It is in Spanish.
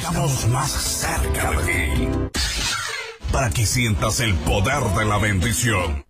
estamos más cerca de ti. Para que sientas el poder de la bendición.